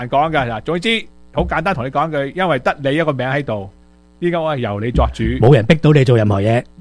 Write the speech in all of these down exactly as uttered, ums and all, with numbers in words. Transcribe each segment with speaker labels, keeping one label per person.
Speaker 1: 難講㗎嗱。總之好簡單同你講一句，因為得你一個名喺度，呢間屋係由你作主，
Speaker 2: 冇人逼到你做任何嘢，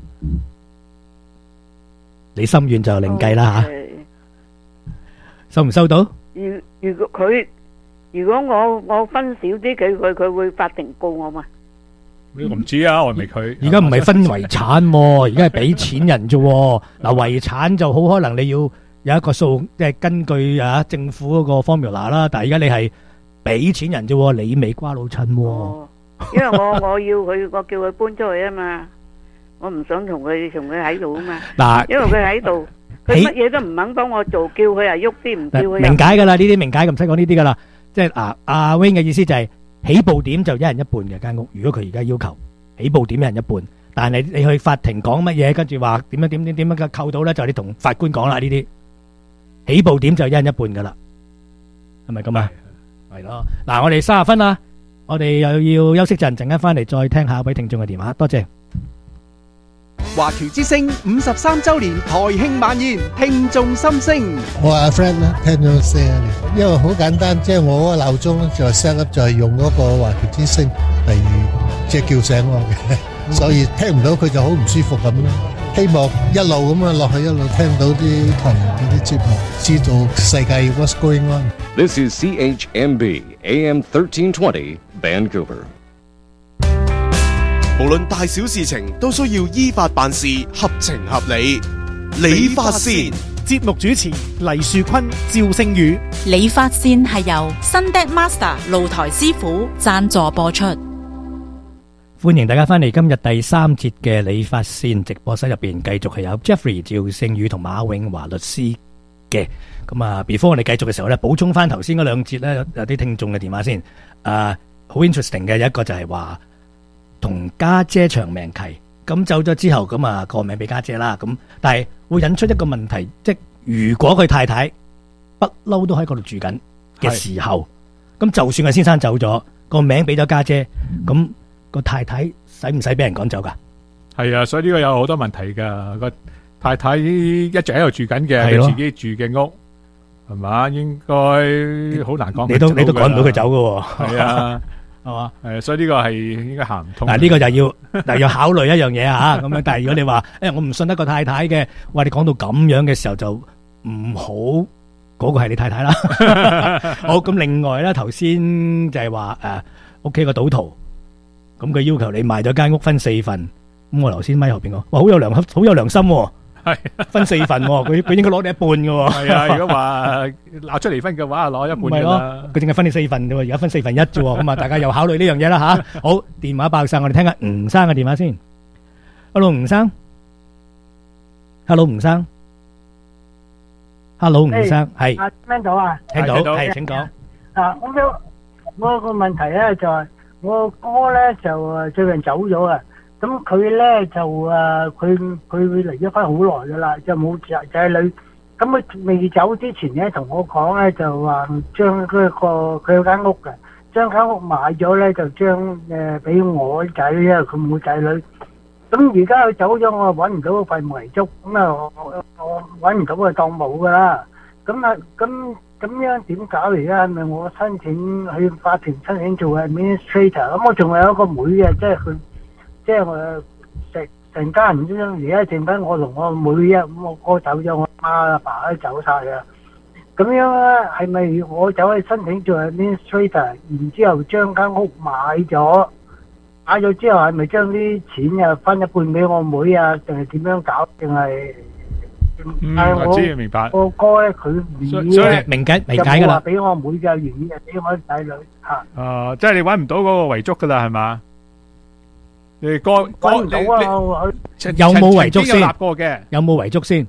Speaker 2: 你心願就另計啦吓。收唔收到？
Speaker 3: 如如果佢如果我我分少啲佢佢佢會法庭告我嘛？
Speaker 1: 我唔知啊，我未佢。
Speaker 2: 而家唔係分遺產喎，而家係俾錢人啫喎。嗱，遺產就好可能你要有一個數，即係根據啊政府嗰個 formula 啦。但係而家你係俾錢人啫喎，你未瓜老襯喎。
Speaker 3: 哦，因為我我要佢，我叫佢搬出去啊嘛，我唔想同佢同佢喺度啊嘛。
Speaker 2: 嗱，
Speaker 3: 因為佢喺度，佢乜嘢都唔肯幫我做，叫佢又喐啲，唔叫佢又。
Speaker 2: 明解㗎啦，呢啲明解咁唔使講呢啲㗎啦。即係啊，阿 Wing 嘅意思就係起步點就一人一半嘅間屋。如果佢而家要求起步點一人一半，但係你去法庭講乜嘢，跟住話點樣點點點樣嘅扣到咧，就你同法官講啦。呢啲起步點就一人一半㗎啦，係咪咁啊？係咯。嗱，我哋三十分啦，我哋又要休息陣，陣間翻嚟再聽下一位聽眾嘅電話。多謝。
Speaker 4: 華僑之聲五十三週年台慶晚宴，聽眾心聲。
Speaker 5: 我阿 friend 咧聽咗四十年，因為好簡單，即係我嗰個鬧鐘咧就 set up 就係用嗰個華僑之聲嚟即係叫醒我嘅，所以聽唔到佢就好唔舒服咁咯。希望一路咁啊落去，一路聽到啲台嗰啲節目，知道世界 what's going on。
Speaker 6: This is C H M B A M thirteen twenty Vancouver。
Speaker 7: 無論大小事情都需要依法辦事，合情合理。理髮線
Speaker 8: 節目主持黎樹坤、趙聖宇。
Speaker 9: 理髮線係由 Sunday Master 露台師傅贊助播出。
Speaker 2: 歡迎大家翻嚟今日第三節嘅理髮線直播室入邊，繼續係有 Jeffrey、趙聖宇同馬永華律師嘅。咁啊 ，before 我哋繼續嘅時候咧，補充翻頭先嗰兩節咧，有啲聽眾嘅電話先。啊，好 interesting 嘅，有一個就係話同家姐長命契，咁走咗之後，咁啊個名俾家姐啦。咁但係會引出一個問題，即係如果佢太太不嬲都喺嗰度住緊嘅時候，咁就算個先生走咗，個名俾咗家姐，咁個太太使唔使俾人趕走噶？
Speaker 1: 係啊，所以呢個有好多問題噶。個太太一直喺度住緊嘅，佢自己住嘅屋係嘛，應該好難講。
Speaker 2: 你都你都趕唔到佢走噶？
Speaker 1: 係啊。
Speaker 2: 係嘛？
Speaker 1: 誒，所以呢個係應該行唔通。
Speaker 2: 嗱，呢個就要，但係要考慮一樣嘢啊，咁樣。但係如果你話，誒，我唔信得個太太嘅，話你講到咁樣嘅時候，就唔好嗰個係你太太啦。好，咁另外咧，頭先就係話誒，屋企個賭徒，咁佢要求你賣咗間屋分四份，咁我頭先咪後邊講，哇，好有良好有良心喎。係分四份，佢佢應該攞你一半嘅。係啊，如果話鬧出離婚嘅話，攞一半嘅啦。佢淨係分你四份啫，而家分四分一啫。咁啊，大家又考慮呢樣嘢啦吓。好，電話爆晒，我哋聽下吳生嘅電話先。Hello， 吳生。Hello， 吳生。Hello， 吳生，係。
Speaker 10: 聽到啊？
Speaker 2: 聽到，係，請講。
Speaker 10: 啊，咁樣我個問題咧就係我哥咧就誒最近走咗啊。咁佢咧就誒，佢佢離咗婚好耐噶啦，就冇仔仔女。咁佢未走之前咧，同我講咧就話將嗰個佢有間屋嘅，將間屋買咗咧就將誒俾我仔，因為佢冇仔女。咁而家佢走咗，我揾唔到個廢物遺囑，咁啊我我揾唔到佢當冇噶啦。咁啊咁咁樣點搞嚟咧？係咪我申請去法庭申請做 administrator？ 咁我仲有一個妹嘅，即係佢。即係我成成家人之中，而家剩翻我同我妹啊，咁我哥走咗，我媽阿爸都走晒啦。咁樣咧，係咪我走去申請做 administrator， 然之後將間屋買咗，買咗之後係咪將啲錢啊分一半俾我妹啊？定係點樣搞？定係？
Speaker 1: 嗯，我知明白。
Speaker 10: 我哥咧，佢唔
Speaker 1: 所以明解明解噶啦。
Speaker 10: 話俾我妹嘅原因係俾我仔女吓。
Speaker 1: 誒，即係你搵唔到嗰個遺囑噶啦，係嘛？你哥哥，
Speaker 10: 搵唔到啊！
Speaker 2: 有冇遺囑先？
Speaker 1: 嘅
Speaker 2: 有冇遺囑先？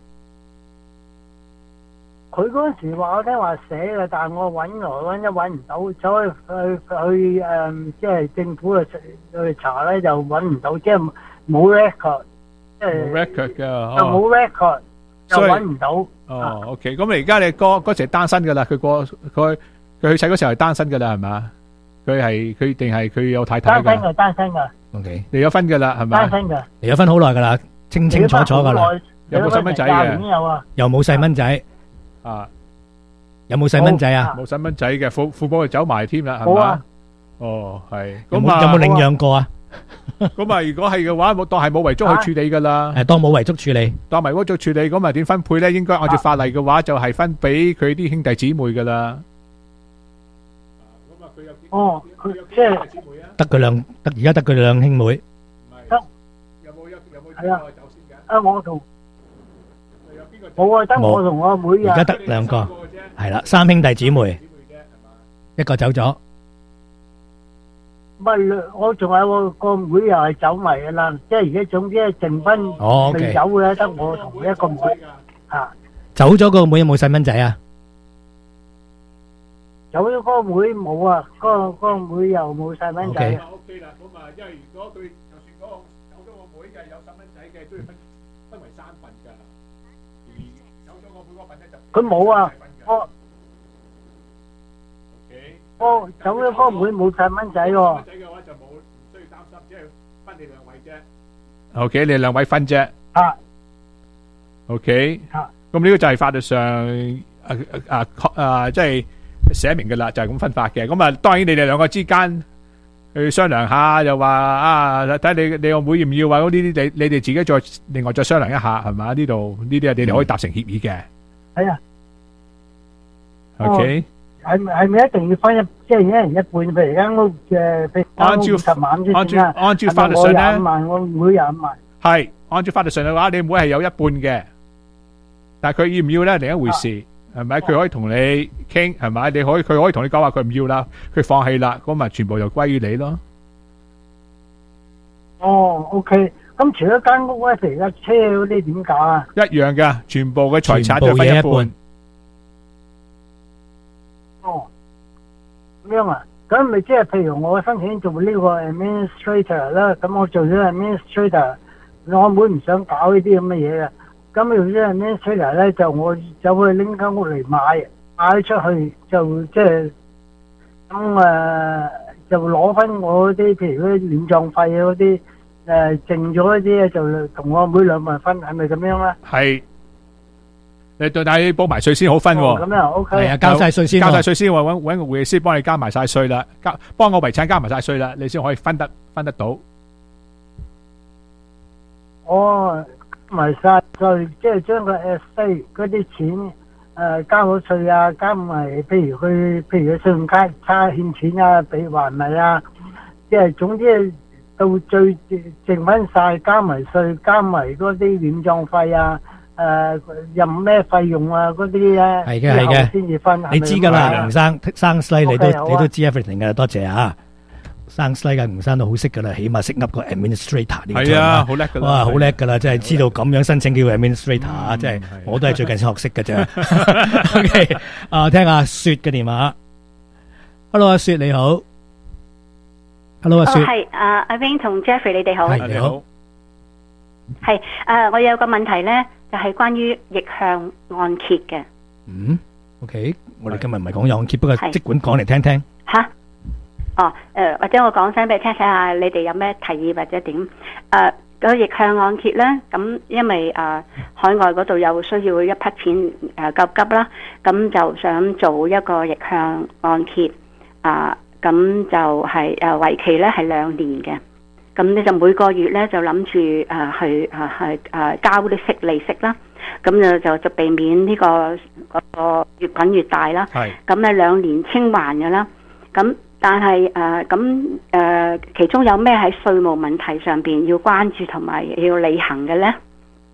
Speaker 10: 佢嗰陣時話我聽話寫嘅，但係我搵來搵都搵唔到，走去去去誒，即係政府去去查咧，就搵唔到，即係冇 record， 即係
Speaker 1: 冇 record 嘅，
Speaker 10: 就冇 record，就搵唔到。
Speaker 1: 哦 ，OK，咁你而家你哥嗰時係單身噶啦，佢過佢佢去世嗰時候係單身噶啦，係嘛？佢係佢定係佢有太太噶？
Speaker 10: 單身嘅，單身嘅。
Speaker 2: OK，
Speaker 1: 離咗婚噶啦，係咪？
Speaker 10: 單身嘅，
Speaker 2: 離咗婚好耐噶啦，清清楚楚噶啦。
Speaker 1: 有冇細蚊仔嘅？
Speaker 10: 有啊，
Speaker 2: 又冇細蚊仔。
Speaker 1: 啊，
Speaker 2: 有冇細蚊仔啊？
Speaker 1: 冇細蚊仔嘅，父父母就走埋添啦，係
Speaker 10: 冇啊
Speaker 1: 嘛？哦，係。
Speaker 2: 有
Speaker 1: 咁啊，
Speaker 2: 冇有冇領養過啊？
Speaker 1: 咁啊，如果係嘅話，冇當係冇遺囑去處理噶啦。
Speaker 2: 誒，當冇遺囑處理，
Speaker 1: 當遺囑處理，咁啊點分配咧？應該按照法例嘅話，就係分俾佢啲兄弟姊妹噶啦。
Speaker 10: 哦，佢即係
Speaker 2: 得佢兩得而家得佢兩兄妹。
Speaker 10: 得。
Speaker 1: 有冇一有冇
Speaker 10: 係啊？啊，我同冇啊，得我同我阿妹啊。
Speaker 2: 而家得兩個，係啦，三兄弟姊妹，一個走咗。
Speaker 10: 唔係，我仲有個個妹又係走埋噶啦，即係而家總之係剩翻
Speaker 2: 哦
Speaker 10: 未走嘅，得我同一個妹啊。
Speaker 2: 走咗個妹有冇細蚊仔啊？
Speaker 10: 走咗嗰個妹冇啊，嗰個嗰個妹又冇細蚊仔。
Speaker 1: O K 啦，咁啊，因為如果佢就算嗰個走咗個妹嘅有細蚊仔嘅，都要分分為三份噶。而走咗個妹嗰份咧就
Speaker 10: 佢冇啊，我我走咗嗰個妹冇細蚊仔喎。
Speaker 1: 細蚊仔嘅話就冇唔需要擔心，只係分你兩位啫。O K，你兩位分啫。
Speaker 10: 啊。
Speaker 1: O K。
Speaker 10: 啊。
Speaker 1: 咁呢個就係法律上啊啊啊，即係。寫明嘅啦，就係咁分法嘅。咁啊，當然你哋兩個之間去商量下，又話啊，睇你你個妹要唔要啊？嗰啲啲你你哋自己再另外再商量一下，係嘛？呢度呢啲啊，你哋可以達成協議嘅。
Speaker 10: 係啊。
Speaker 1: O K。
Speaker 10: 係咪係咪一定要分一即係一人一半？譬如間屋嘅，譬如
Speaker 1: 按照
Speaker 10: 十萬先
Speaker 1: 按照
Speaker 10: 啦。
Speaker 1: 按照法律上咧，
Speaker 10: 我廿五萬，我妹廿五萬。
Speaker 1: 係按照法律上嘅話，你妹係有一半嘅，但係佢要唔要咧，另一回事。係咪？佢可以同你傾，係咪？你可以，佢可以同你講話，佢唔要啦，佢放棄啦，咁咪全部就歸於你咯。
Speaker 10: 哦 ，OK。咁除咗間屋咧，譬如架車嗰啲點搞啊？
Speaker 1: 一樣嘅，全部嘅財產就分一半。
Speaker 10: 哦，咁樣啊？咁咪即係譬如我申請做呢個 administrator 啦，咁我做咗 administrator，我妹唔想搞呢啲咁嘅嘢嘅。咁要即係咩出嚟咧？就我走去拎間屋嚟買，買出去就即係咁誒，就攞翻我啲譬如嗰啲殮葬費啊嗰啲誒，剩咗嗰啲咧就同我妹兩份分，係咪咁樣咧？
Speaker 1: 係，你對但係你報埋稅先好分喎。
Speaker 10: 咁樣 OK。
Speaker 2: 係啊，交晒稅先。
Speaker 1: 交晒稅先，我揾揾個會計師幫你加埋晒稅啦，交幫我遺產加埋晒稅啦，你先可以分得分得到。
Speaker 10: 哦。埋晒稅，即係將個 estate 嗰啲錢誒交咗稅啊，加埋譬如佢譬如佢信用卡差欠錢啊，俾還咪啊，即係總之到最剩翻晒，加埋稅，加埋嗰啲殮葬費啊，誒任咩費用啊嗰啲咧，
Speaker 2: 係嘅係嘅，
Speaker 10: 先至分。
Speaker 2: 你知㗎啦，吳生生 slide 你都
Speaker 10: Okay，
Speaker 2: 你都知 everything 㗎，多謝啊！生 slide 嘅吳生都好識㗎啦，起碼識噏個 administrator 呢個。
Speaker 1: 係啊，好叻㗎啦！
Speaker 2: 哇，好叻㗎啦，真係知道咁樣申請叫 administrator 啊！真係我都係最近先學識㗎啫。OK，啊，聽下雪嘅電話。Hello，阿雪你好。Hello，阿雪。
Speaker 11: 係啊，阿 Wing 同 Jeffrey 你哋好。
Speaker 2: 係你好。
Speaker 11: 係誒，我有個問題咧，就係關於逆向按揭嘅。
Speaker 2: 嗯 ，OK，我哋今日唔係講按揭，不過即管講嚟聽聽。
Speaker 11: 吓？哦，誒，或者我講聲俾你聽，睇下你哋有咩提議或者點？誒，個逆向按揭咧，咁因為誒海外嗰度有需要一筆錢誒救急啦，咁就想做一個逆向按揭，啊，咁就係誒為期咧係兩年嘅，咁你就每個月咧就諗住誒去誒係誒交啲息利息啦，咁就就就避免呢個嗰個越滾越大啦。係，咁咧兩年清還嘅啦，咁。但係誒咁誒，其中有咩喺稅務問題上邊要關注同埋要履行嘅咧？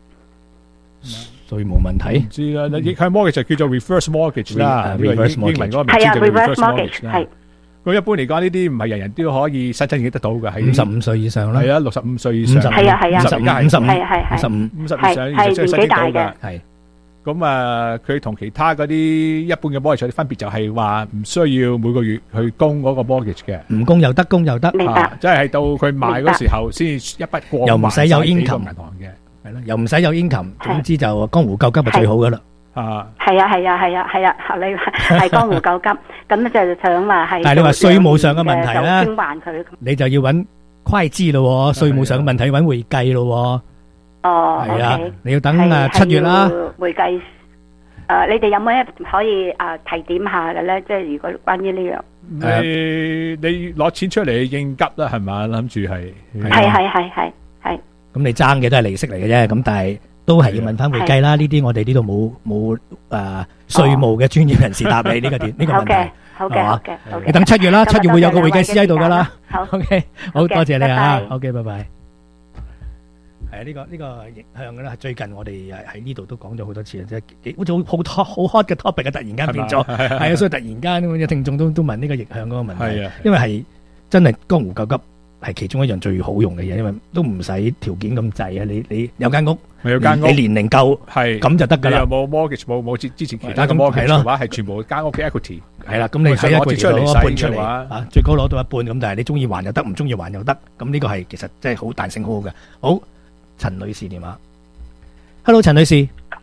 Speaker 2: 稅務問題？唔
Speaker 1: 知啦，逆向 mortgage 就叫做 reverse mortgage 啦，英文嗰個名
Speaker 11: 係啊 reverse mortgage 係。
Speaker 1: 咁一般嚟講，呢啲唔係人人都可以申請得到嘅，係
Speaker 2: 五十五歲以上啦。
Speaker 1: 係啊，六十五歲以上。
Speaker 11: 係啊係啊，
Speaker 2: 五十五五十五
Speaker 11: 係係係
Speaker 2: 五十五
Speaker 1: 五十以上係年紀大嘅。
Speaker 2: 係。
Speaker 1: 咁啊，佢同其他嗰啲一般嘅 mortgage 分別就係話唔需要每個月去供嗰個 mortgage 嘅，
Speaker 2: 唔供又得，供又得，
Speaker 11: 明白？
Speaker 1: 即係到佢賣嗰時候先一筆過，
Speaker 2: 又唔使有 income
Speaker 1: 銀行嘅，
Speaker 2: 係咯，又唔使有 income，總之就江湖救急就最好噶啦。
Speaker 1: 啊，
Speaker 11: 係啊係啊係啊係啊，你係江湖救急，咁就想話係。
Speaker 2: 但係你話稅務上嘅問題咧，
Speaker 11: 清還佢，
Speaker 2: 你就要揾會計咯，稅務上嘅問題揾會計咯。
Speaker 11: 哦，
Speaker 2: 係啊，你要等誒七月啦。
Speaker 11: 會計。 誒，你哋有冇咩可以誒提點下嘅咧？即係如果關於呢樣，
Speaker 1: 你你攞錢出嚟應急啦，係嘛？諗住係
Speaker 11: 係係係係係。
Speaker 2: 咁你爭嘅都係利息嚟嘅啫，咁但係都係要問翻會計啦。呢啲我哋呢度冇冇誒稅務嘅專業人士答你呢個點呢個問題。
Speaker 11: 好嘅，好嘅，好嘅。
Speaker 2: 你等七月啦，七月會有個會計師喺度噶啦。
Speaker 11: 好
Speaker 2: ，OK，好多謝你啊。
Speaker 11: 拜拜
Speaker 2: OK，拜拜。係啊，呢個呢個逆向嘅咧，最近我哋誒喺呢度都講咗好多次啊，即係幾好似好好好 hot 嘅 topic 啊，突然間變咗，係啊，所以突然間有聽眾都都問呢個逆向嗰個問題，因為係真係江湖救急係其中一樣最好用嘅嘢，因為都唔使條件咁滯啊，你你有間屋，
Speaker 1: 有間屋，
Speaker 2: 你年齡夠
Speaker 1: 係
Speaker 2: 咁就得㗎啦。
Speaker 1: 你又冇 mortgage 冇冇之之前其他嘅 mortgage 嘅話係全部間屋嘅 equity。
Speaker 2: 係啦，咁你喺一個月攞一半出嚟啊，最高攞到一半咁，但係你中意還又得，唔中意還又得，咁呢個係其實真係好彈性好好嘅。好。陳女士電話 ，Hello， 陳女士，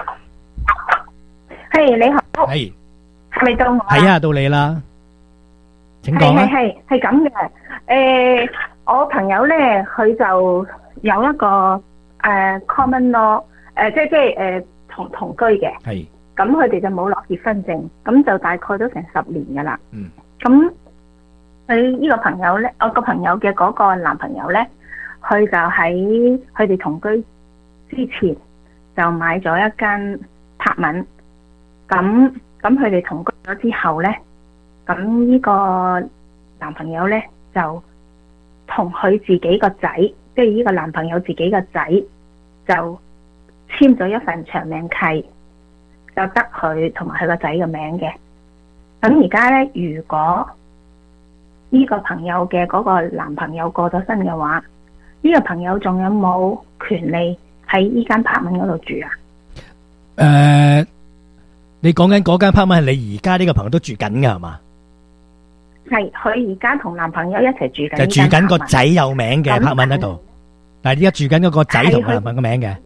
Speaker 12: 係你好，
Speaker 2: 係
Speaker 12: 係咪到我？
Speaker 2: 係啊，到你啦，請講啦。
Speaker 12: 係係係咁嘅，誒，我朋友咧，佢就有一個誒 common law，誒，即係即係誒同同居嘅，
Speaker 2: 係，
Speaker 12: 咁佢哋就冇落結婚證，咁就大概都成十年噶啦，
Speaker 2: 嗯，
Speaker 12: 咁佢呢個朋友咧，我個朋友嘅嗰個男朋友咧。佢就喺佢哋同居之前就買咗一間柏文，咁咁佢哋同居咗之後咧，咁呢個男朋友咧就同佢自己個仔，即係呢個男朋友自己個仔就簽咗一份長命契，就得佢同埋佢個仔嘅名嘅。咁而家咧，如果呢個朋友嘅嗰個男朋友過咗身嘅話，呢個朋友仲有冇權利喺呢間柏文嗰度住啊？
Speaker 2: 誒，你講緊嗰間柏文係你而家呢個朋友都住緊噶係嘛？
Speaker 12: 係，佢而家同男朋友一齊住緊。
Speaker 2: 就住緊個仔有名嘅柏文喺度，但係而家住緊嗰個仔同男朋友個名嘅。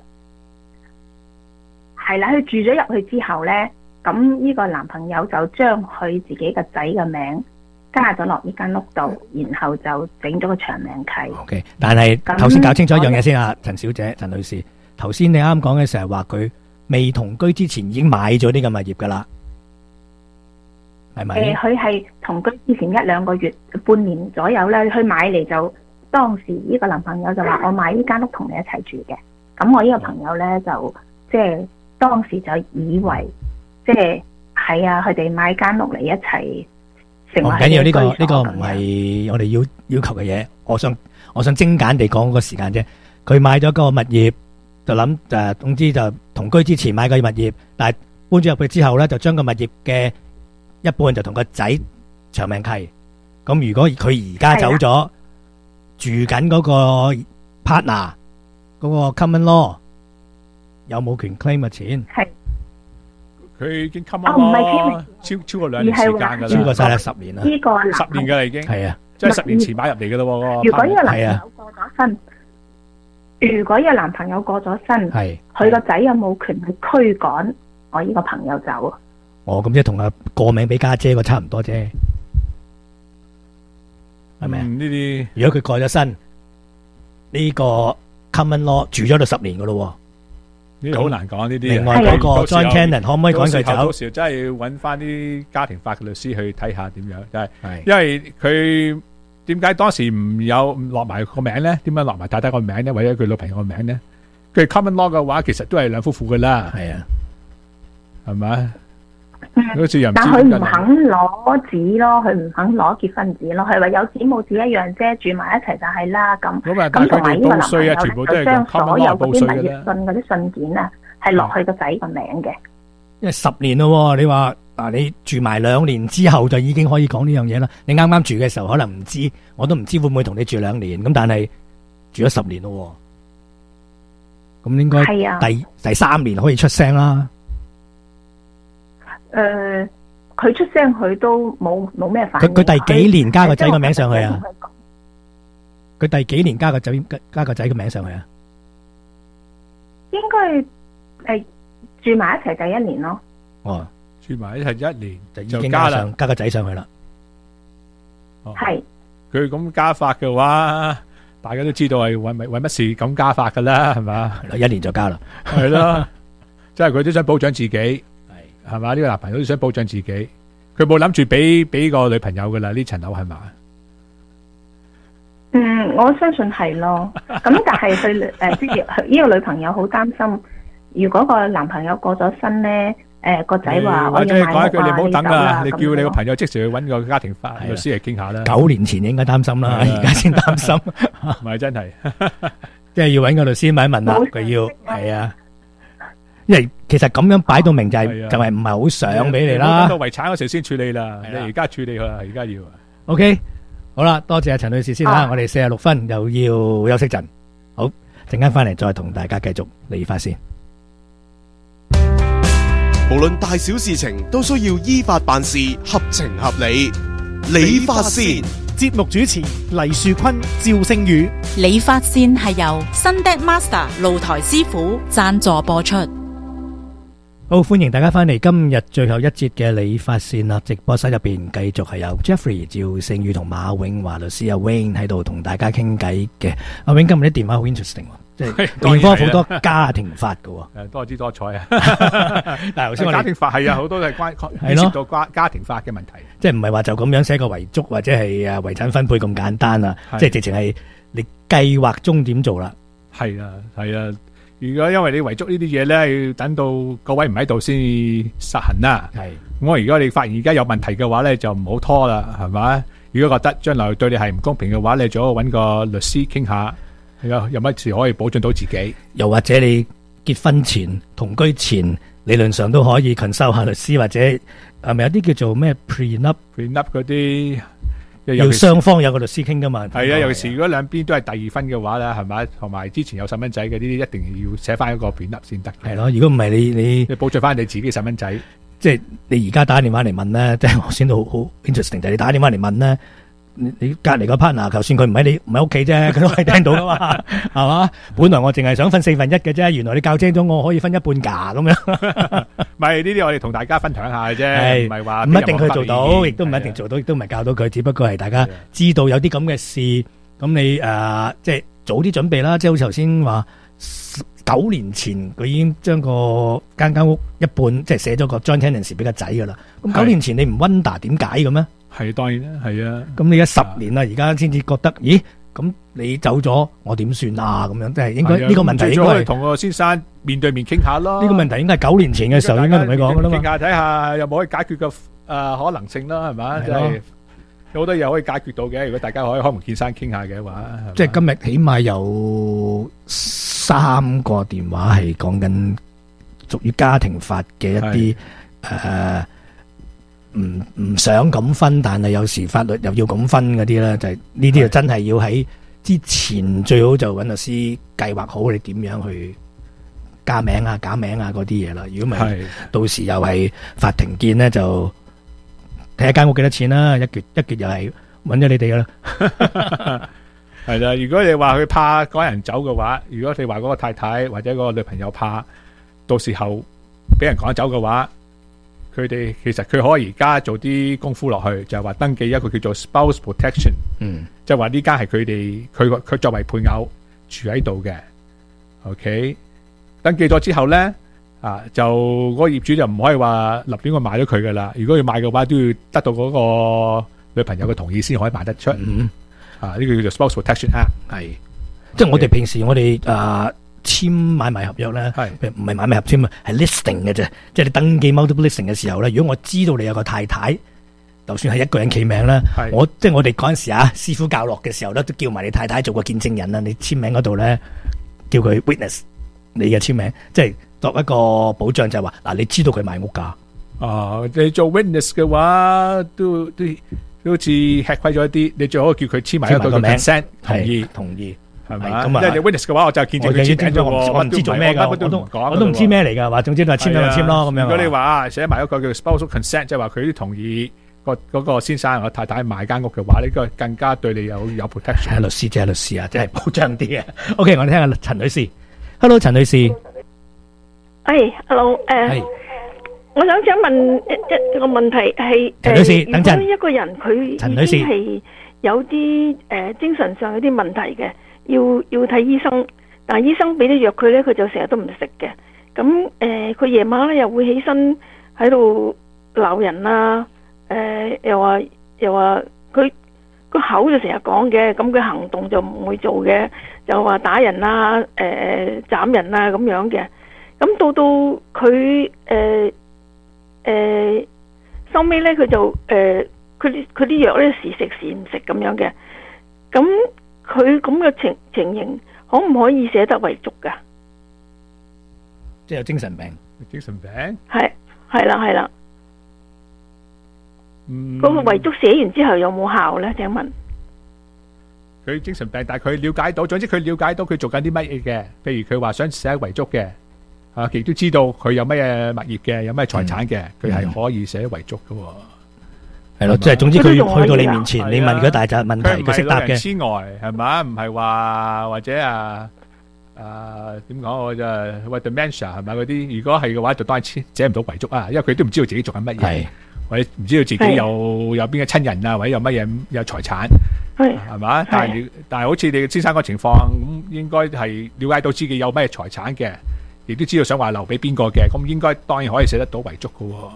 Speaker 12: 係啦，佢住咗入去之後咧，咁呢個男朋友就將佢自己個仔嘅名加咗落呢間屋度，然後就整咗個長命契。
Speaker 2: O K，但係頭先搞清楚一樣嘢先啊，陳小姐、陳女士，頭先你啱講嘅時候話佢未同居之前已經買咗呢個物業噶啦，係咪？
Speaker 12: 誒，佢係同居之前一兩個月、半年左右咧，佢買嚟就當時呢個男朋友就話：我買呢間屋同你一齊住嘅。咁我呢個朋友咧就即係當時就以為即係係啊，佢哋買間屋嚟一齊。唔
Speaker 2: 緊要，呢個呢個唔係我哋要要求嘅嘢。我想我想精簡地講個時間啫。佢買咗個物業，就諗誒，總之就同居之前買個物業，但係搬咗入去之後咧，就將個物業嘅一半就同個仔長命契。咁如果佢而家走咗，住緊嗰個 partner 嗰個 common law 有冇權 claim 嘅錢？
Speaker 12: 係。
Speaker 1: 佢已經 common law超超過兩年時間噶啦，
Speaker 2: 超過晒啦十年啦，
Speaker 12: 呢個
Speaker 1: 十年噶啦已經，
Speaker 2: 係啊，
Speaker 1: 即係十年前買入嚟噶咯。
Speaker 12: 如果呢個男朋友過咗身，如果呢個男朋友過咗身，
Speaker 2: 係
Speaker 12: 佢個仔有冇權去驅趕我呢個朋友走啊？
Speaker 2: 哦，咁即係同阿過名俾家姐個差唔多啫，係咪啊？
Speaker 1: 呢啲
Speaker 2: 如果佢過咗身，呢個 common law 住咗到十年噶咯。
Speaker 1: 呢啲好難講呢啲。
Speaker 2: 另外嗰個 John Cannon 可唔可以趕佢走？
Speaker 1: 到時真係要揾翻啲家庭法嘅律師去睇下點樣，就係因為佢點解當時唔有唔落埋個名咧？點解落埋太太個名咧？或者佢女朋友個名咧？佢 common law 嘅話，其實都係兩夫婦噶啦。
Speaker 2: 係啊，
Speaker 1: 係咪？好似又唔知。
Speaker 12: 但佢唔肯攞紙咯，佢唔肯攞結婚紙咯，佢話有紙冇紙一樣啫，住埋一齊就係啦咁。咁同埋呢個男朋友咧，就將所有嗰啲物業信嗰啲信件啊，係落去個仔個名嘅。
Speaker 2: 因為十年咯，你話嗱，你住埋兩年之後就已經可以講呢樣嘢啦。你啱啱住嘅時候可能唔知，我都唔知會唔會同你住兩年。咁但係住咗十年咯，咁應該第第三年可以出聲啦。
Speaker 12: 誒，佢出聲佢都冇冇咩反應。
Speaker 2: 佢佢第幾年加個仔個名上去啊？佢第幾年加個仔加個仔個名上去啊？
Speaker 12: 應該誒住埋一齊第一年咯。
Speaker 2: 哦，
Speaker 1: 住埋一齊一年
Speaker 2: 就已經加上加個仔上去啦。
Speaker 12: 係
Speaker 1: 佢咁加法嘅話，大家都知道係為為為乜事咁加法噶啦，係嘛？
Speaker 2: 係啦，一年就加啦。
Speaker 1: 係咯，即係佢都想保障自己。 係嘛？呢個男朋友都想保障自己，佢冇諗住俾俾個女朋友噶啦，呢層樓係嘛？
Speaker 12: 嗯，我相信係咯。咁但係佢誒，即係呢個女朋友好擔心，如果個男朋友過咗身咧，誒個仔話我要買屋啊，
Speaker 1: 講一句你唔好等啦，你
Speaker 12: 咁
Speaker 1: 叫你個朋友即時去揾個家庭法律師嚟傾下啦。
Speaker 2: 九年前應該擔心啦，而家先擔心，
Speaker 1: 唔係真係，
Speaker 2: 即係要揾個律師問一問啦。佢要係啊，因為其實咁樣擺到明就係就係唔係好想俾你啦。
Speaker 1: 等到遺產嗰時先處理啦，你而家處理佢啦，而家要。
Speaker 2: OK。好啦，多謝阿陳女士先吓，我哋四十六分又要休息陣，好，陣間翻嚟再同大家繼續理髮先。
Speaker 7: 無論大小事情都需要依法辦事，合情合理。理髮先，
Speaker 8: 節目主持黎樹坤、趙星宇。
Speaker 9: 理髮先係由 Sunday Master 露台師傅贊助播出。
Speaker 2: 好，歡迎大家翻嚟今日最後一節嘅理髮線啦！直播室入邊繼續係有 Jeffrey、趙勝宇同馬永華律師阿 Wayne 喺度同大家傾偈嘅。阿 Wayne 今日啲電話好 interesting， 即係電科好多家庭法噶，
Speaker 1: 誒多姿多彩啊！
Speaker 2: 但係頭先我哋
Speaker 1: 家庭法係啊，好多都係關牽涉到家家庭法嘅問題，
Speaker 2: 即係唔係話就咁樣寫個遺囑或者係誒遺產分配咁簡單啊！即係直情係你計劃中點做啦。
Speaker 1: 係啊，係啊。如果因為你遺囑呢啲嘢咧，要等到各位唔喺度先實行啦。係，咁如果你發現而家有問題嘅話咧，就唔好拖啦，係咪？如果覺得將來對你係唔公平嘅話，你最好揾個律師傾下，有有乜事可以保障到自己。
Speaker 2: 又或者你結婚前、同居前，理論上都可以 consult 下律師，或者係咪有啲叫做咩 prenup、prenup
Speaker 1: 嗰啲？
Speaker 2: 要雙方有個律師傾噶嘛？
Speaker 1: 係啊，尤其是如果兩邊都係第二婚嘅話咧，係咪？同埋之前有細蚊仔嘅呢啲，一定要寫翻一個片立先得。
Speaker 2: 係咯，如果唔係你你
Speaker 1: 你保障翻你自己細蚊仔，
Speaker 2: 即係你而家打電話嚟問咧，即係我先到好好 interesting，就係你打電話嚟問咧，你你隔離個 partner，就算佢唔喺你唔喺屋企啫，佢都可以聽到噶嘛，係嘛？本來我淨係想分四分一嘅啫，原來你教精咗我可以分一半㗎咁樣。唔
Speaker 1: 係呢啲我哋同大家分享下嘅啫，唔係話
Speaker 2: 唔一定去做到，亦都唔一定做到，亦都唔係教到佢，只不過係大家知道有啲咁嘅事，咁你誒即係早啲準備啦。即係好似頭先話九年前佢已經將個間間屋一半即係寫咗個 joint tenancy 俾個仔㗎啦。咁九年前你唔 wonder 點解嘅咩？
Speaker 1: 係當然啦，係啊。
Speaker 2: 咁你而家十年啦，而家先至覺得，咦？咁你走咗，我點算啊？咁樣即係應該呢個問題應該係
Speaker 1: 同個先生面對面傾下咯。
Speaker 2: 呢個問題應該係九年前嘅時候應該同你講噶啦嘛。
Speaker 1: 傾下睇下有冇可以解決嘅誒可能性啦，係嘛？即係有好多嘢可以解決到嘅。如果大家可以開門見山傾下嘅話，
Speaker 2: 即係今日起碼有三個電話係講緊屬於家庭法嘅一啲誒。唔唔想咁分，但係有時法律又要咁分嗰啲咧，就係呢啲就真係要喺之前最好就揾律師計劃好你點樣去加名啊、假名啊嗰啲嘢啦。如果唔係，到時又係法庭見咧，就睇下間屋幾多錢啦，一撅一撅又係揾咗你哋噶啦。
Speaker 1: 係啦，如果你話佢怕趕人走嘅話，如果你話嗰個太太或者嗰個女朋友怕到時候俾人趕走嘅話，佢哋其實佢可以而家做啲功夫落去，就係話登記一個叫做 spouse protection，嗯，即係話呢間係佢哋佢佢作為配偶住喺度嘅 ，OK，登記咗之後咧，啊就嗰個業主就唔可以話立亂去賣咗佢噶啦，如果要賣嘅話都要得到嗰個女朋友嘅同意先可以賣得出，嗯，啊呢個叫做 spouse protection act，係，
Speaker 2: 即係我哋平時我哋啊。簽買賣合約咧，唔係買賣合簽啊，係 listing 嘅啫。即係你登記 multiple listing 嘅時候咧，如果我知道你有個太太，就算係一個人企名啦，我即係我哋嗰陣時啊，師傅教落嘅時候咧，都叫埋你太太做個見證人啦。你簽名嗰度咧，叫佢 witness 你嘅簽名，即係作一個保障，就係話嗱，你知道佢賣屋㗎。
Speaker 1: 啊，你做 witness 嘅話，都都都好似吃虧咗一啲。你最好叫佢簽埋一個 consent 同意
Speaker 2: 同意。
Speaker 1: 係咪？咁啊，因為 witness 嘅話，我就見證佢簽名咗喎。
Speaker 2: 我唔知做咩㗎，我都唔講，我都唔知咩嚟㗎。話總之就簽咪簽咯，咁樣。
Speaker 1: 如果你話寫埋一個叫 spousal consent，即係話佢都同意個嗰個先生個太太買間屋嘅話，呢個更加對你有有 protection。
Speaker 2: 係律師，即係律師啊，即係保障啲嘅。OK，我哋聽下陳女士。Hello， 陳女士。
Speaker 13: 誒，Hello，誒，我想請問一一個問題係誒，如果一個人佢已經係有啲誒精神上有啲問題嘅。要要睇醫生，但係醫生俾啲藥佢咧，佢就成日都唔食嘅。咁誒，佢夜晚咧又會起身喺度鬧人啦，誒又話又話佢個口就成日講嘅，咁佢行動就唔會做嘅，就話打人啦，誒斬人啦咁樣嘅。咁到到佢誒誒收尾咧，佢就誒佢啲佢啲藥咧時食時唔食咁樣嘅。咁佢咁嘅情情形，可唔可以寫得遺囑噶？
Speaker 2: 即係有精神病，
Speaker 1: 精神病
Speaker 13: 係係啦係啦。
Speaker 1: 嗯，
Speaker 13: 嗰個遺囑寫完之後有冇效咧？請問
Speaker 1: 佢精神病，但係佢了解到，總之佢了解到佢做緊啲乜嘢嘅。譬如佢話想寫遺囑嘅，啊，亦都知道佢有乜嘢物業嘅，有乜財產嘅，佢係可以寫遺囑嘅。
Speaker 2: 係咯，即係總之佢去到你面前，你問佢大扎問題，佢識答嘅。
Speaker 1: 之外係嘛，唔係話或者啊啊點講我就喂 dementia 係咪嗰啲？如果係嘅話，就當然寫唔到遺囑啊，因為佢都唔知道自己做緊乜嘢。或者唔知道自己有有邊個親人啊，或者有乜嘢有財產，係嘛？但係但係好似你先生個情況咁，應該係了解到自己有咩財產嘅，亦都知道想話留俾邊個嘅，咁應該當然可以寫得到遺囑噶。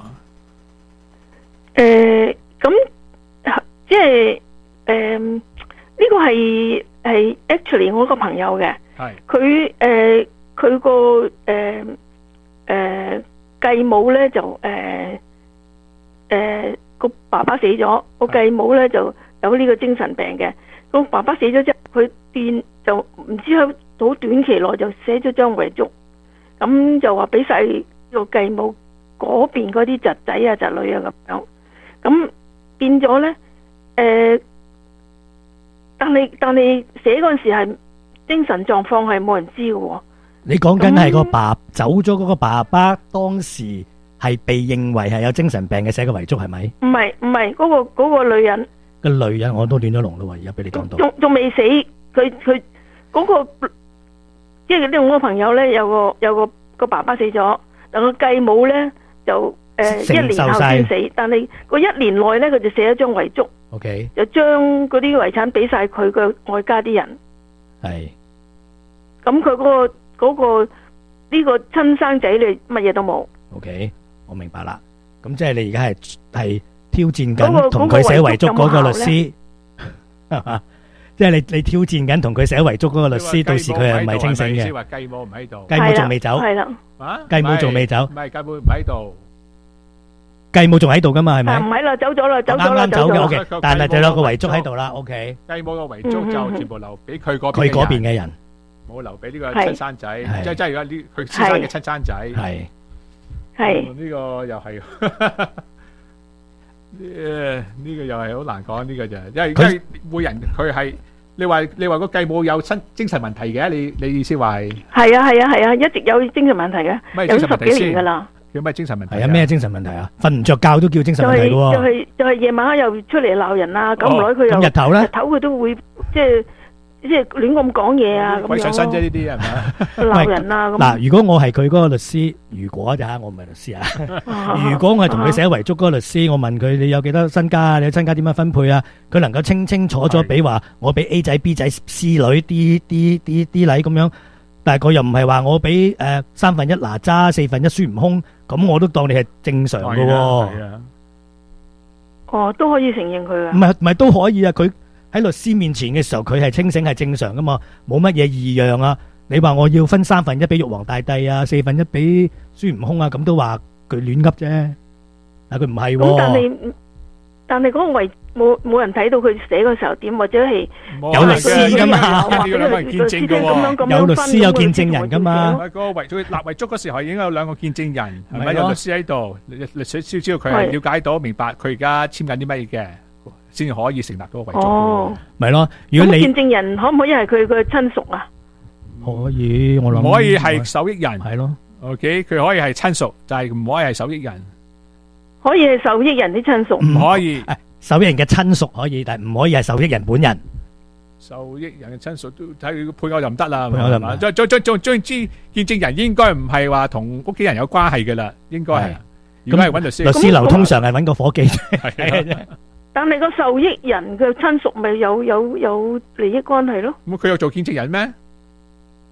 Speaker 13: 誒，咁即係誒呢個係係 actually 我個朋友嘅，係佢誒佢個誒誒繼母咧就誒。誒，個爸爸死咗，個繼母咧就有呢個精神病嘅。個爸爸死咗之後，佢變就唔知喺好短期內就寫咗張遺囑，咁就話俾晒個繼母嗰邊嗰啲侄仔啊、侄女啊咁樣。咁變咗咧，誒，但係但係寫嗰陣時係精神狀況係冇人知嘅。
Speaker 2: 你講緊係個爸走咗嗰個爸爸當時。係被認為係有精神病嘅寫個遺囑係咪？
Speaker 13: 唔係唔係，嗰個嗰個女人
Speaker 2: 個女人我都亂咗龍咯喎，而家俾你講到
Speaker 13: 仲仲未死，佢佢嗰個即係呢我個朋友咧，有個有個個爸爸死咗，但個繼母咧就誒一年後先死，但係個一年內咧佢就寫咗張遺囑
Speaker 2: ，OK，
Speaker 13: 就將嗰啲遺產俾晒佢個外家啲人，係，咁佢嗰個嗰個呢個親生仔你乜嘢都冇
Speaker 2: ，OK。我明白啦，咁即係你而家係係挑戰緊同佢寫遺囑嗰個律師，係嘛？即係你你挑戰緊同佢寫遺囑嗰個律師，到時佢係唔係清醒嘅？
Speaker 1: 即係話繼母唔喺度，
Speaker 2: 繼母仲未走，
Speaker 13: 係啦，
Speaker 1: 啊，
Speaker 2: 繼母仲未走，
Speaker 1: 唔係繼母唔喺度，
Speaker 2: 繼母仲喺度噶嘛？係咪？
Speaker 13: 唔喺啦，走咗啦，走咗啦，
Speaker 2: 啱啱走嘅，OK，但係就有個遺囑喺度啦 ，OK。
Speaker 1: 繼母個遺囑就全部留俾佢嗰
Speaker 2: 佢嗰邊嘅人，
Speaker 1: 冇留俾呢個親生仔，即係即係而家呢佢先生嘅親生仔，係。
Speaker 13: 係
Speaker 1: 呢個又係，誒呢個又係好難講呢個就，因為因為每人佢係你話你話個繼母有精精神問題嘅，你你意思話係？係
Speaker 13: 啊係啊係啊，一直有精神問題嘅，有十幾年噶啦。
Speaker 1: 有咩精神問題？
Speaker 2: 係啊咩精神問題啊？瞓唔着覺都叫精神問題嘅喎。
Speaker 13: 就係就係就係夜晚黑又出嚟鬧人啊，咁唔耐佢又
Speaker 2: 咁日頭咧？
Speaker 13: 日頭佢都會即係。即係亂咁講嘢啊！咁樣
Speaker 1: 鬼上身啫，呢啲係咪？
Speaker 13: 鬧人啊！咁
Speaker 2: 嗱，如果我係佢嗰個律師，如果就嚇我唔係律師啊。如果我係同佢寫遺囑嗰個律師，我問佢你有幾多身家啊？你身家點樣分配啊？佢能夠清清楚楚俾話我俾 A 仔 B 仔 C 女 D D D D 禮咁樣，但係佢又唔係話我俾誒三分一哪吒四分一孫悟空，咁我都當你係正常嘅喎。
Speaker 13: 哦，都可以承認佢啊？
Speaker 2: 唔係唔係都可以啊？佢喺律師面前嘅時候，佢係清醒係正常噶嘛，冇乜嘢異樣啊！你話我要分三分一俾玉皇大帝啊，四分一俾孫悟空啊，咁都話佢亂噏啫。但佢唔係喎。
Speaker 13: 咁但係但係嗰個遺冇冇人睇到佢寫嘅時候點，或者係
Speaker 2: 有律師噶嘛？
Speaker 1: 有兩個人見證噶喎，
Speaker 2: 有律師有見證人噶嘛？
Speaker 1: 嗰個遺囑立遺囑嗰時候已經有兩個見證人，係咪有律師喺度？律律師先知道佢係了解到明白佢而家簽緊啲乜嘢嘅。先可以成立嗰個遺囑。
Speaker 13: 哦，
Speaker 2: 咪咯。如果你
Speaker 13: 見證人可唔可以係佢嘅親屬啊？
Speaker 2: 可以，我諗
Speaker 1: 唔可以係受益人。
Speaker 2: 係咯。
Speaker 1: OK，佢可以係親屬，就係唔可以係受益人。
Speaker 13: 可以係受益人啲親屬。
Speaker 1: 唔可以。
Speaker 2: 受益人嘅親屬可以，但係唔可以係受益人本人。
Speaker 1: 受益人嘅親屬都睇佢配偶就唔得啦。
Speaker 2: 配偶就唔得。
Speaker 1: 再再再再再知見證人應該唔係話同屋企人有關係嘅啦，應該係。如果係揾律師，
Speaker 2: 律師樓通常係揾個伙計。
Speaker 1: 係啊。
Speaker 13: 但係個受益人嘅親屬咪有有有利益關係咯？
Speaker 1: 咁佢有做見證人咩？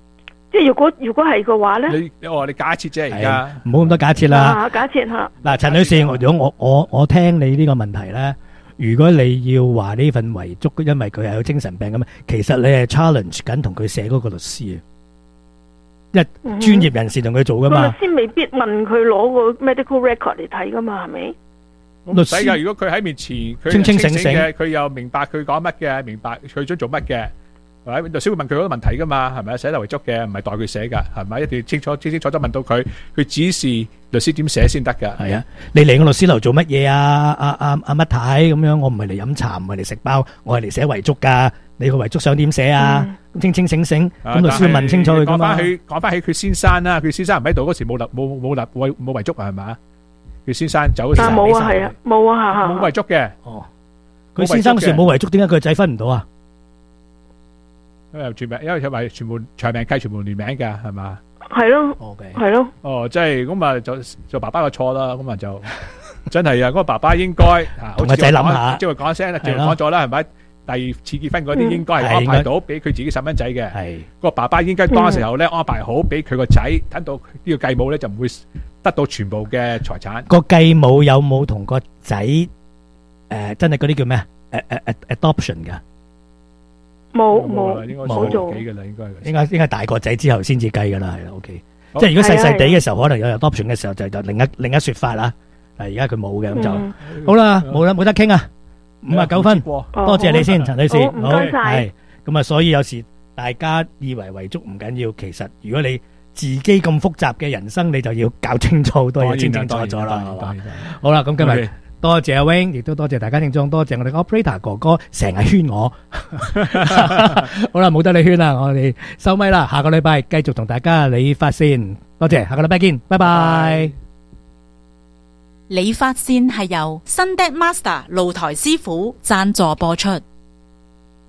Speaker 13: 即係如果如果係嘅話咧，
Speaker 1: 你你我你假設啫而家，
Speaker 2: 唔好咁多假設啦。
Speaker 13: 啊，假設吓。
Speaker 2: 嗱，陳女士，如果我我我聽你呢個問題咧，如果你要話呢份遺囑，因為佢係有精神病咁，其實你係 challenge 緊同佢寫嗰個律師啊，一專業人士同佢做噶嘛。
Speaker 13: 律師未必問佢攞個 medical record 嚟睇噶嘛，係咪？
Speaker 1: 律師噶，如果佢喺面前，佢清清醒醒嘅，佢又明白佢講乜嘅，明白佢想做乜嘅，係咪？律師會問佢好多問題噶嘛，係咪？寫遺囑嘅，唔係代佢寫噶，係咪？一定要清楚、清清楚楚問到佢，佢指示律師點寫先得噶。
Speaker 2: 係啊，你嚟我律師樓做乜嘢啊？阿阿阿乜太咁樣？我唔係嚟飲茶，唔係嚟食包，我係嚟寫遺囑噶。你個遺囑想點寫啊？清清醒醒，咁律師會問清楚佢噶嘛。
Speaker 1: 講翻起講翻起佢先生啦，佢先生唔喺度嗰時冇立冇冇立冇冇遺囑啊，係嘛？佢先生走嗰時
Speaker 13: 冇啊，係啊，冇啊，
Speaker 1: 冇遺囑嘅。
Speaker 2: 哦，佢先生嗰時冇遺囑，點解佢個仔分唔到啊？
Speaker 1: 因為全名，因為佢話全部長命契，全部聯名㗎，係嘛？
Speaker 13: 係咯，係咯。
Speaker 1: 哦，即係咁啊，就就爸爸嘅錯啦。咁啊就真係啊，嗰個爸爸應該
Speaker 2: 同個仔諗下，
Speaker 1: 即係講聲啦，就講咗啦，係咪？第二次結婚嗰啲應該係安排到俾佢自己細蚊仔嘅。係個爸爸應該當時候咧安排好俾佢個仔，等到呢個繼母咧就唔會得到全部嘅財產。
Speaker 2: 個繼母有冇同個仔誒真係嗰啲叫咩誒誒誒 adoption 噶？
Speaker 13: 冇冇
Speaker 1: 冇做嘅啦，應該
Speaker 2: 應該應該大個仔之後先至計噶啦，係啦 OK。即係如果細細地嘅時候，可能有 adoption 嘅時候就就另一另一說法啦。但係而家佢冇嘅咁就好啦，冇啦冇得傾啊。五啊九分，多謝你先，陳女士，好
Speaker 13: 唔該晒。
Speaker 2: 係咁啊，所以有時大家以為遺囑唔緊要，其實如果你自己咁複雜嘅人生，你就要搞清楚好多嘢，清清楚楚啦，係嘛？好啦，咁今日多謝阿 Wing，亦都多謝大家聽眾，多謝我哋 operator 哥哥成日圈我。好啦，冇得你圈啦，我哋收咪啦，下個禮拜繼續同大家理髮先，多謝，下個禮拜見，拜拜。
Speaker 9: 理髮線係由新 Dad Master 露台師傅贊助播出。